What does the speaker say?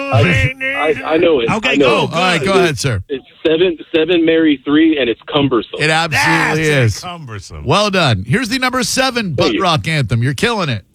I know it. Okay, I know go. it. All right, go ahead, sir. It's seven, marry three, and it's cumbersome. It absolutely That's is. cumbersome. Well done. Here's the number 7 butt you. rock anthem. You're killing it.